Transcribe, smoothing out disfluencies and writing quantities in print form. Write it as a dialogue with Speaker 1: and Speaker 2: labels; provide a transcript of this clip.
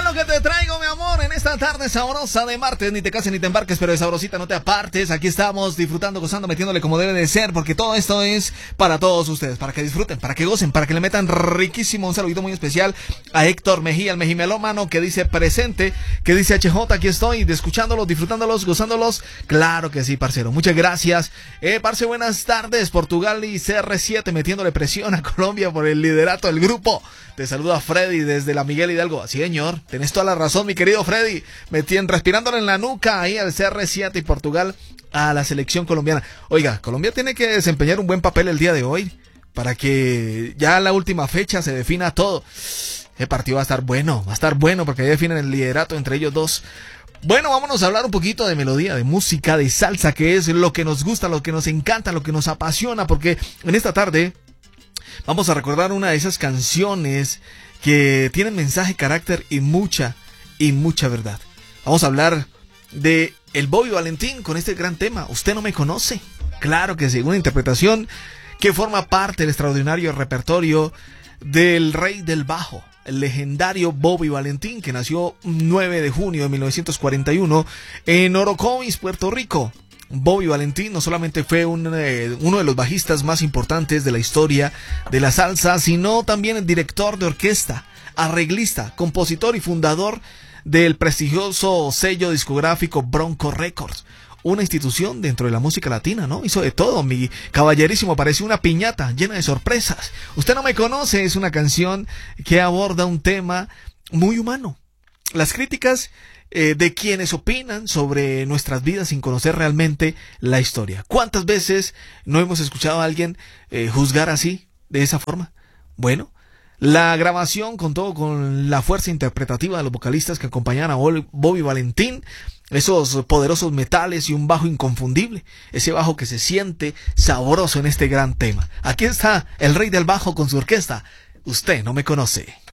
Speaker 1: lo que te traigo, mi amor, en esta tarde sabrosa de martes. Ni te cases ni te embarques, pero de sabrosita no te apartes. Aquí estamos disfrutando, gozando, metiéndole como debe de ser, porque todo esto es para todos ustedes, para que disfruten, para que gocen, para que le metan riquísimo. Un saludito muy especial a Héctor Mejía, el mejimelómano, que dice presente, que dice HJ, aquí estoy, escuchándolos, disfrutándolos, gozándolos. Claro que sí, parcero, muchas gracias. Parce, buenas tardes. Portugal y CR7 metiéndole presión a Colombia por el liderato del grupo. Te saluda Freddy desde la Miguel Hidalgo. Sí, señor, tenés toda la razón, mi querido Freddy. Respirándole en la nuca ahí al CR7 y Portugal a la selección colombiana. Oiga, Colombia tiene que desempeñar un buen papel el día de hoy para que ya en la última fecha se defina todo. El partido va a estar bueno porque ahí definen el liderato entre ellos dos. Bueno, vámonos a hablar un poquito de melodía, de música, de salsa, que es lo que nos gusta, lo que nos encanta, lo que nos apasiona, porque en esta tarde vamos a recordar una de esas canciones que tienen mensaje, carácter y mucha verdad. Vamos a hablar de el Bobby Valentín con este gran tema, Usted no me conoce. Claro que sí, una interpretación que forma parte del extraordinario repertorio del rey del bajo, el legendario Bobby Valentín, que nació 9 de junio de 1941 en Orocovis, Puerto Rico. Bobby Valentín no solamente fue uno de los bajistas más importantes de la historia de la salsa, sino también el director de orquesta, arreglista, compositor y fundador del prestigioso sello discográfico Bronco Records, una institución dentro de la música latina, ¿no? Hizo de todo, mi caballerísimo, parecía una piñata llena de sorpresas. Usted no me conoce, es una canción que aborda un tema muy humano. Las críticas de quienes opinan sobre nuestras vidas sin conocer realmente la historia. ¿Cuántas veces no hemos escuchado a alguien juzgar así, de esa forma? Bueno, la grabación contó con la fuerza interpretativa de los vocalistas que acompañaban a Bobby Valentín, esos poderosos metales y un bajo inconfundible, ese bajo que se siente sabroso en este gran tema. Aquí está el rey del bajo con su orquesta, Usted no me conoce.